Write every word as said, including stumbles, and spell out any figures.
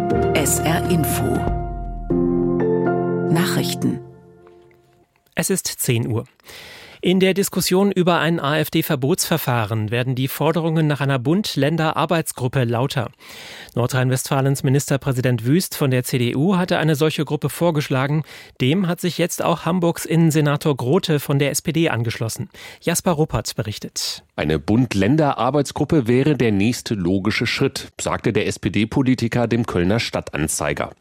S R Info Nachrichten. Es ist zehn Uhr. In der Diskussion über ein AfD-Verbotsverfahren werden die Forderungen nach einer Bund-Länder-Arbeitsgruppe lauter. Nordrhein-Westfalens Ministerpräsident Wüst von der C D U hatte eine solche Gruppe vorgeschlagen. Dem hat sich jetzt auch Hamburgs Innensenator Grote von der S P D angeschlossen. Jasper Ruppert berichtet. Eine Bund-Länder-Arbeitsgruppe wäre der nächste logische Schritt, sagte der S P D-Politiker dem Kölner Stadtanzeiger.